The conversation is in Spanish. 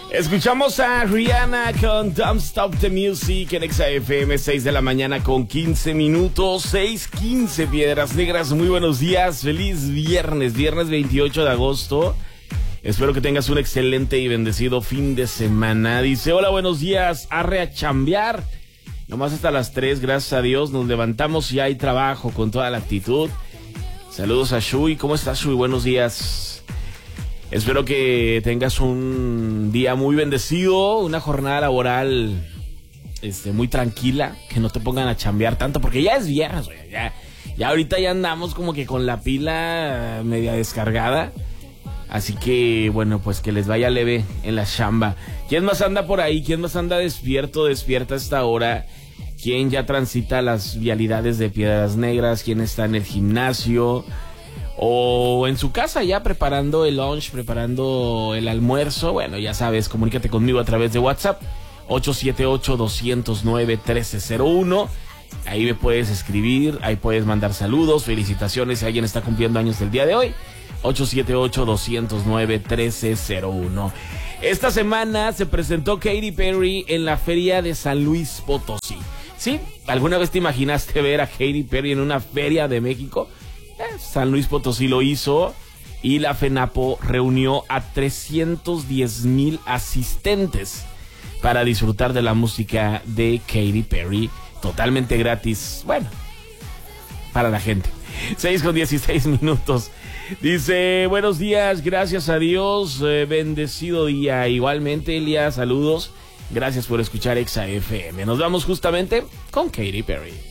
Escuchamos a Rihanna con Don't Stop the Music en XFM, 6 de la mañana con 15 minutos, 6:15 Piedras Negras. Muy buenos días, feliz viernes 28 de agosto. Espero que tengas un excelente y bendecido fin de semana. Dice, hola, buenos días, arre a chambear. Nomás hasta las 3, gracias a Dios, nos levantamos y hay trabajo con toda la actitud. Saludos a Shui, ¿cómo estás, Shui? Buenos días. Espero que tengas un día muy bendecido, una jornada laboral muy tranquila, que no te pongan a chambear tanto, porque ya es viernes, ya ahorita ya andamos como que con la pila media descargada. Así que, bueno, pues que les vaya leve en la chamba. ¿Quién más anda por ahí? ¿Quién más anda despierta a esta hora? ¿Quién ya transita las vialidades de Piedras Negras? ¿Quién está en el gimnasio? O en su casa ya preparando el lunch, preparando el almuerzo. Bueno, ya sabes, comunícate conmigo a través de WhatsApp 878-209-1301. Ahí me puedes escribir, ahí puedes mandar saludos, felicitaciones si alguien está cumpliendo años el día de hoy. 878-209-1301. Esta semana se presentó Katy Perry en la feria de San Luis Potosí. ¿Sí? ¿Alguna vez te imaginaste ver a Katy Perry en una feria de México? San Luis Potosí lo hizo y la FENAPO reunió a 310,000 asistentes para disfrutar de la música de Katy Perry totalmente gratis. Bueno, para la gente. 6:16. Dice, buenos días, gracias a Dios, bendecido día. Igualmente, Elia, saludos. Gracias por escuchar XFM. Nos vamos justamente con Katy Perry.